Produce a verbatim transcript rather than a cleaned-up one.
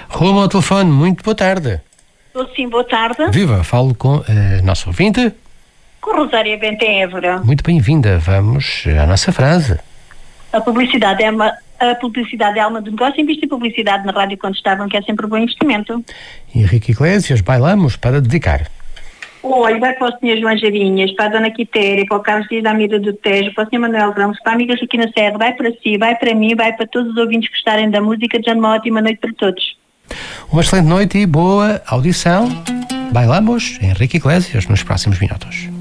Rumo ao telefone, muito boa tarde. Estou sim, boa tarde. Viva, falo com a nossa ouvinte. Com Rosária Bento em Évora. Muito bem-vinda, vamos à nossa frase. A publicidade é uma, a publicidade é alma do negócio, investir publicidade na rádio quando estavam, que é sempre um bom investimento. Henrique Iglesias, bailamos para dedicar. Olha, vai para o senhor João Jarinhas, para a dona Quitéria, para o Carlos Dias da Mira do Tejo, para o senhor Manuel Ramos, para a amiga Joaquina Serra, vai para si, vai para mim, vai para todos os ouvintes que gostarem da música, desejando uma ótima noite para todos. Uma excelente noite e boa audição. Bailamos, Henrique Iglesias, nos próximos minutos.